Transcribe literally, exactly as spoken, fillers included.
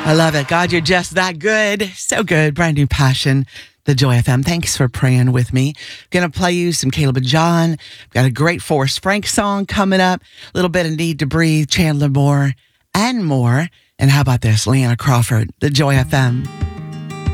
I love it. God, you're just that good. So good. Brand new passion. The Joy F M. Thanks for praying with me. Going to play you some Caleb and John. Got a great Forrest Frank song coming up. A little bit of Need to Breathe, Chandler Moore, and more. And how about this? Leanna Crawford, The Joy F M.